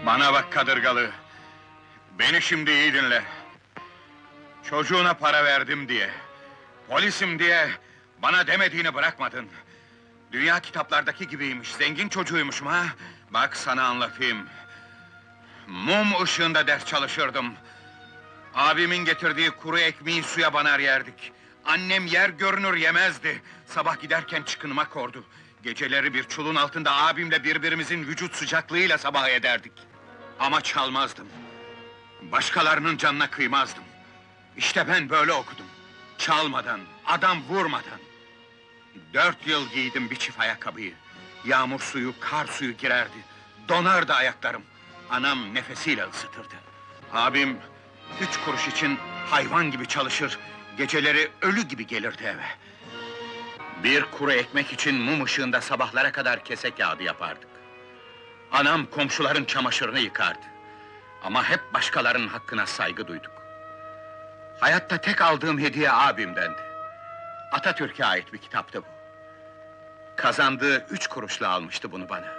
Bana bak kadırgalı! Beni şimdi iyi dinle! Çocuğuna para verdim diye, polisim diye bana demediğini bırakmadın. Dünya kitaplardaki gibiymiş, zengin çocuğuymuşum ha! Bak sana anlatayım. Mum ışığında ders çalışırdım. Abimin getirdiği kuru ekmeği suya banar yerdik. Annem yer görünür yemezdi. Sabah giderken çıkınıma kordu. Geceleri bir çulun altında abimle birbirimizin vücut sıcaklığıyla sabah ederdik. Ama çalmazdım. Başkalarının canına kıymazdım. İşte ben böyle okudum. Çalmadan, adam vurmadan. 4 yıl giydim bir çift ayakkabıyı. Yağmur suyu, kar suyu girerdi. Donardı ayaklarım. Anam nefesiyle ısıtırdı. Abim 3 kuruş için hayvan gibi çalışır, geceleri ölü gibi gelirdi eve. Bir kuru ekmek için mum ışığında sabahlara kadar kese kağıdı yapardık. Anam komşuların çamaşırını yıkardı. Ama hep başkalarının hakkına saygı duyduk. Hayatta tek aldığım hediye abimdendi. Atatürk'e ait bir kitaptı bu. Kazandığı 3 kuruşla almıştı bunu bana.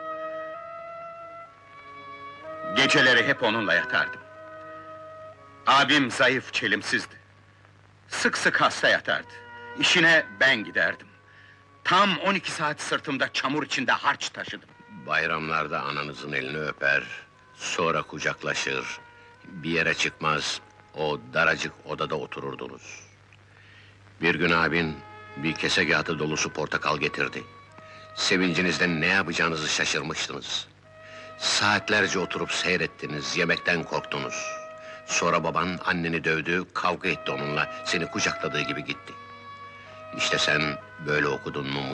Geceleri hep onunla yatardım. Abim zayıf, çelimsizdi. Sık sık hasta yatardı. İşine ben giderdim. Tam 12 saat sırtımda çamur içinde harç taşıdım. Bayramlarda ananızın elini öper, sonra kucaklaşır, bir yere çıkmaz, o daracık odada otururdunuz. Bir gün abin bir kese kağıdı dolusu portakal getirdi. Sevincinizden ne yapacağınızı şaşırmıştınız. Saatlerce oturup seyrettiniz, yemekten korktunuz. Sonra baban anneni dövdü, kavga etti onunla, seni kucakladığı gibi gitti. İşte sen böyle okudun mu